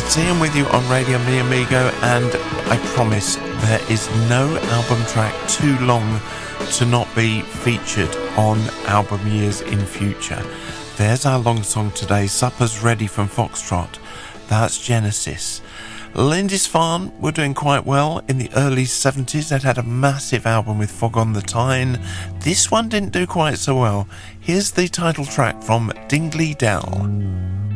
Ian with you on Radio Mi Amigo, and I promise there is no album track too long to not be featured on album years in future. There's our long song today, Supper's Ready from Foxtrot. That's Genesis. Lindisfarne were doing quite well in the early 70s. They'd had a massive album with Fog on the Tyne. This one didn't do quite so well. Here's the title track from Dingley Dell.